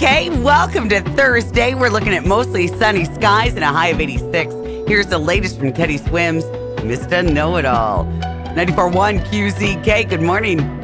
QZK, welcome to Thursday. We're looking at mostly sunny skies and a high of 86. Here's the latest from Teddy Swims, Mr. Know-It-All. 94.1 QZK, good morning.